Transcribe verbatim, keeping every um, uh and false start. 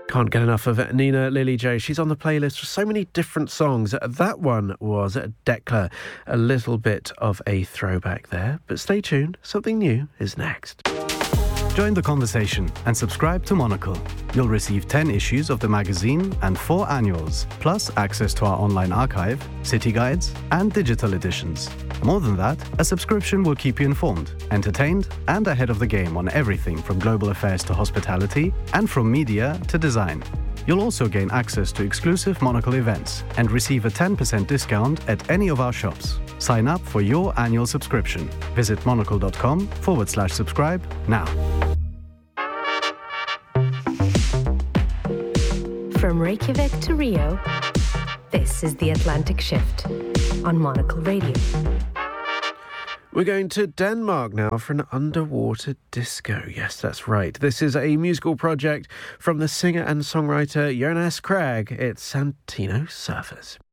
Can't get enough of Nina Lily-J. She's on the playlist for so many different songs. That one was Decla. A little bit of a throwback there. But stay tuned, something new is next. Join the conversation and subscribe to Monocle. You'll receive ten issues of the magazine and four annuals, plus access to our online archive, city guides, and digital editions. More than that, a subscription will keep you informed, entertained, and ahead of the game on everything from global affairs to hospitality, and from media to design. You'll also gain access to exclusive Monocle events and receive a ten percent discount at any of our shops. Sign up for your annual subscription. Visit monocle.com forward slash subscribe now. From Reykjavik to Rio, this is the Atlantic Shift on Monocle Radio. We're going to Denmark now for an underwater disco. Yes, that's right. This is a musical project from the singer and songwriter Jonas Krag. It's Santino Surfers.